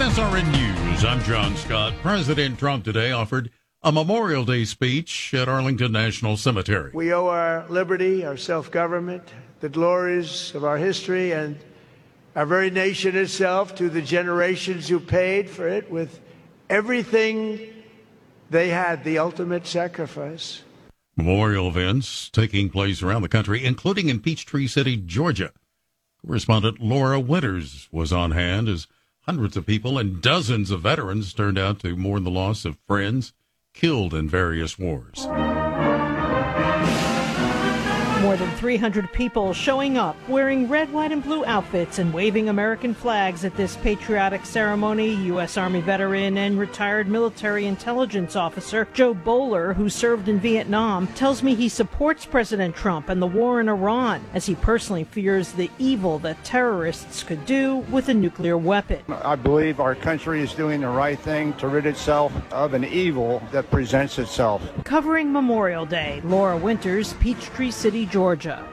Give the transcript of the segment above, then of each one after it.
SRN News, I'm John Scott. President Trump today offered a Memorial Day speech at Arlington National Cemetery. We owe our liberty, our self-government, the glories of our history, and our very nation itself to the generations who paid for it with everything they had, the ultimate sacrifice. Memorial events taking place around the country, including in Peachtree City, Georgia. Correspondent Laura Winters was on hand as hundreds of people and dozens of veterans turned out to mourn the loss of friends killed in various wars. More than 300 people showing up wearing red, white, and blue outfits and waving American flags at this patriotic ceremony. U.S. Army veteran and retired military intelligence officer Joe Bowler, who served in Vietnam, tells me he supports President Trump and the war in Iran, as he personally fears the evil that terrorists could do with a nuclear weapon. I believe our country is doing the right thing to rid itself of an evil that presents itself. Covering Memorial Day, Laura Winters, Peachtree City, Georgia.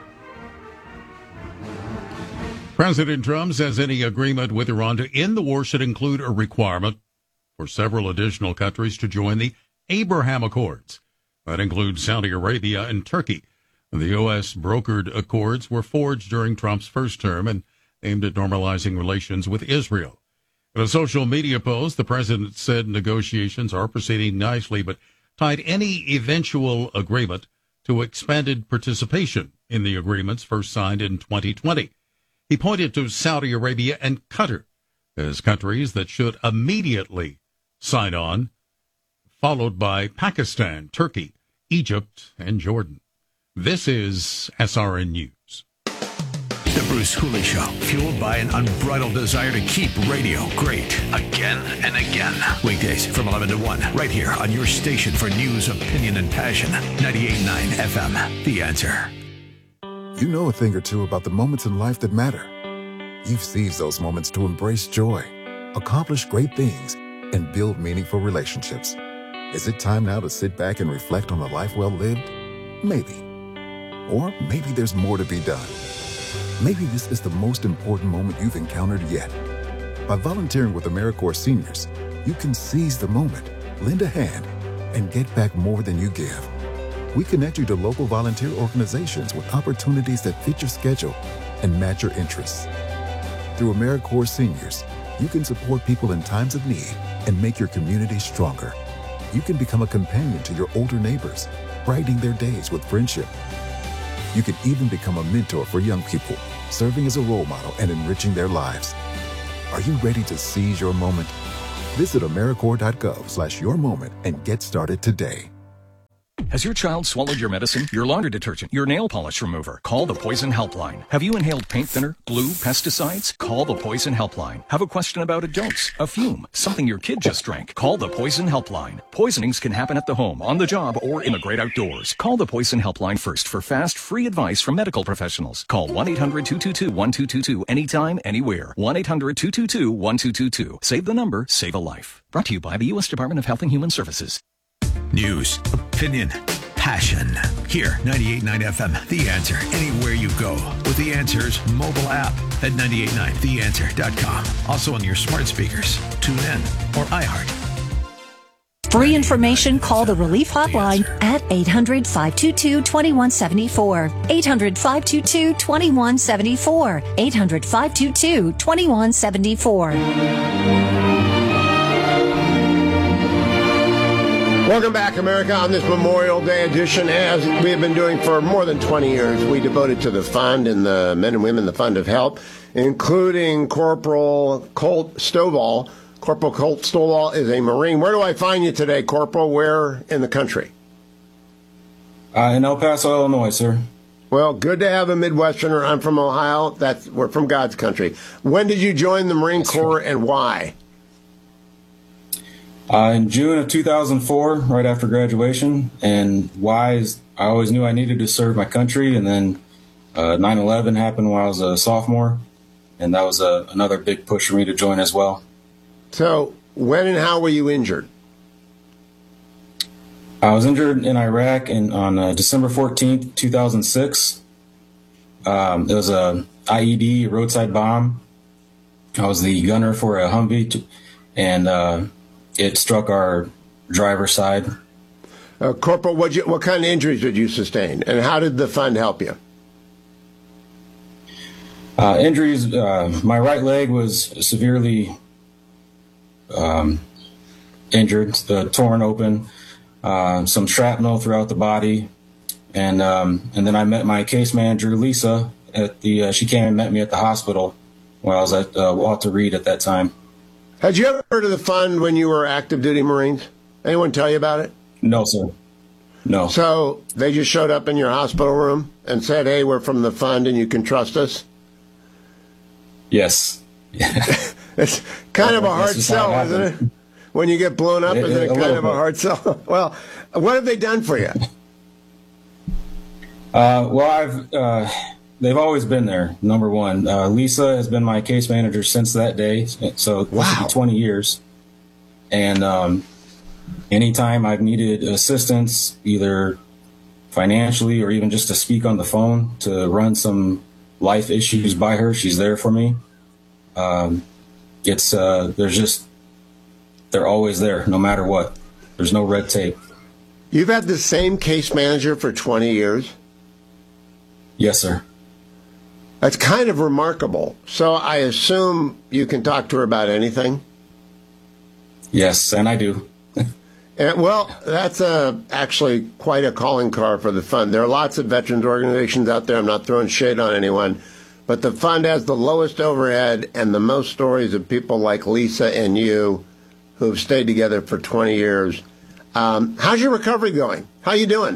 President Trump says any agreement with Iran to end the war should include a requirement for several additional countries to join the Abraham Accords. That includes Saudi Arabia and Turkey. The U.S. brokered accords were forged during Trump's first term and aimed at normalizing relations with Israel. In a social media post, the president said negotiations are proceeding nicely, but tied any eventual agreement to expanded participation in the agreements first signed in 2020. He pointed to Saudi Arabia and Qatar as countries that should immediately sign on, followed by Pakistan, Turkey, Egypt, and Jordan. This is SRN News. The Bruce Hooley Show, fueled by an unbridled desire to keep radio great again and again. Weekdays from 11 to 1, right here on your station for news, opinion, and passion. 98.9 FM, The Answer. You know a thing or two about the moments in life that matter. You've seized those moments to embrace joy, accomplish great things, and build meaningful relationships. Is it time now to sit back and reflect on a life well lived? Maybe. Or maybe there's more to be done. Maybe this is the most important moment you've encountered yet. By volunteering with AmeriCorps Seniors, you can seize the moment, lend a hand, and get back more than you give. We connect you to local volunteer organizations with opportunities that fit your schedule and match your interests. Through AmeriCorps Seniors, you can support people in times of need and make your community stronger. You can become a companion to your older neighbors, brightening their days with friendship. You can even become a mentor for young people, serving as a role model and enriching their lives. Are you ready to seize your moment? Visit AmeriCorps.gov/yourmoment and get started today. Has your child swallowed your medicine, your laundry detergent, your nail polish remover? Call the Poison Helpline. Have you inhaled paint thinner, glue, pesticides? Call the Poison Helpline. Have a question about a dose, a fume, something your kid just drank? Call the Poison Helpline. Poisonings can happen at the home, on the job, or in the great outdoors. Call the Poison Helpline first for fast, free advice from medical professionals. Call 1-800-222-1222 anytime, anywhere. 1-800-222-1222. Save the number, save a life. Brought to you by the U.S. Department of Health and Human Services. News, opinion, passion. Here, 98.9 FM, The Answer. Anywhere you go with The Answer's mobile app at 989theanswer.com. Also on your smart speakers, tune in, or iHeart. Free information, call the Relief Hotline at 800-522-2174. 800-522-2174. 800-522-2174. Welcome back, America, on this Memorial Day edition. As we have been doing for more than 20 years, we devoted to the fund and the men and women, the Fund of Help, including Corporal Colt Stovall. Corporal Colt Stovall is a Marine. Where do I find you today, Corporal? Where in the country? In El Paso, Illinois, sir. Well, good to have a Midwesterner. I'm from Ohio. We're from God's country. When did you join the Marine Corps and why? In June of 2004, right after graduation. And why is I always knew I needed to serve my country. And then 9/11 happened when I was a sophomore. And that was another big push for me to join as well. So when and how were you injured? I was injured in Iraq on December 14th, 2006. It was a IED, a roadside bomb. I was the gunner for a Humvee and it struck our driver's side. Corporal, what kind of injuries did you sustain, and how did the fund help you? Injuries, my right leg was severely injured, torn open, some shrapnel throughout the body, and then I met my case manager, Lisa, she came and met me at the hospital while I was at Walter Reed at that time. Had you ever heard of the fund when you were active duty Marines? Anyone tell you about it? No, sir. No. So they just showed up in your hospital room and said, "Hey, we're from the fund and you can trust us"? Yes. It's kind of a hard sell, isn't it? When you get blown up, isn't it kind of a hard sell? Well, what have they done for you? They've always been there, number one. Lisa has been my case manager since that day, so this will be 20 years. And anytime I've needed assistance, either financially or even just to speak on the phone, to run some life issues by her, she's there for me. They're always there, no matter what. There's no red tape. You've had the same case manager for 20 years? Yes, sir. That's kind of remarkable. So I assume you can talk to her about anything? Yes, and I do. Well, that's actually quite a calling card for the fund. There are lots of veterans organizations out there. I'm not throwing shade on anyone. But the fund has the lowest overhead and the most stories of people like Lisa and you who have stayed together for 20 years. How's your recovery going? How you doing?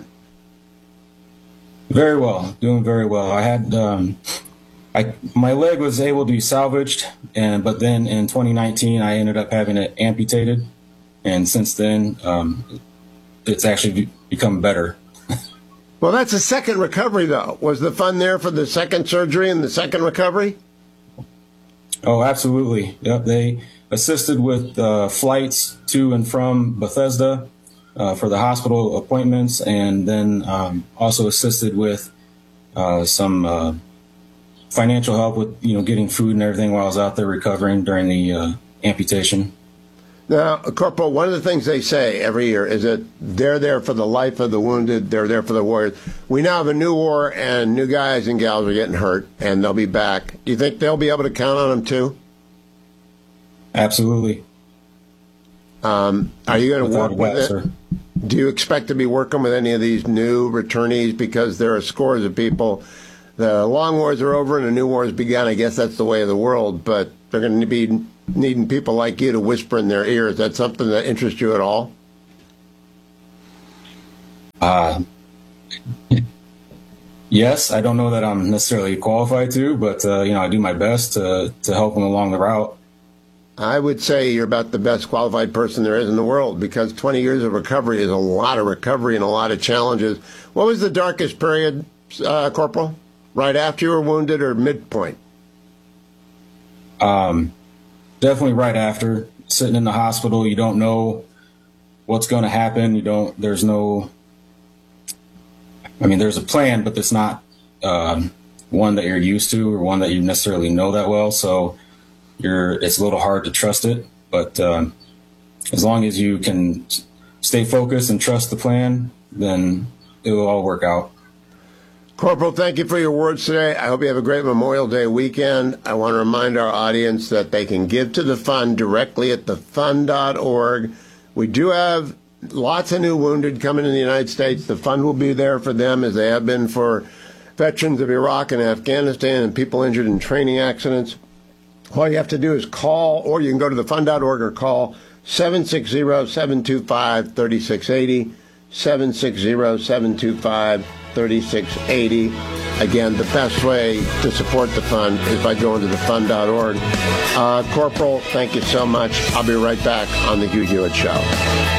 Very well. Doing very well. I had my leg was able to be salvaged, but then in 2019 I ended up having it amputated, and since then it's actually become better. Well, that's a second recovery, though. Was the fund there for the second surgery and the second recovery? Oh, absolutely. Yep, they assisted with flights to and from Bethesda for the hospital appointments, and then also assisted with some financial help with getting food and everything while I was out there recovering during the amputation. Now, Corporal, one of the things they say every year is that they're there for the life of the wounded, they're there for the warriors. We now have a new war, and new guys and gals are getting hurt, and they'll be back. Do you think they'll be able to count on them, too? Absolutely. Are you going to work with it? Sir. Do you expect to be working with any of these new returnees? Because there are scores of people. The long wars are over and a new war has begun. I guess that's the way of the world, but they're going to be needing people like you to whisper in their ears. Is that something that interests you at all? Yes, I don't know that I'm necessarily qualified to, but I do my best to help them along the route. I would say you're about the best qualified person there is in the world, because 20 years of recovery is a lot of recovery and a lot of challenges. What was the darkest period, Corporal? Right after you were wounded or midpoint? Definitely right after. Sitting in the hospital, you don't know what's going to happen. There's a plan, but it's not one that you're used to or one that you necessarily know that well. So it's a little hard to trust it. But as long as you can stay focused and trust the plan, then it will all work out. Corporal, thank you for your words today. I hope you have a great Memorial Day weekend. I want to remind our audience that they can give to the fund directly at thefund.org. We do have lots of new wounded coming in the United States. The fund will be there for them, as they have been for veterans of Iraq and Afghanistan and people injured in training accidents. All you have to do is call, or you can go to thefund.org or call 760-725-3680, 760-725-3680. Again, the best way to support the fund is by going to thefund.org. Corporal, thank you so much. I'll be right back on the Hugh Hewitt Show.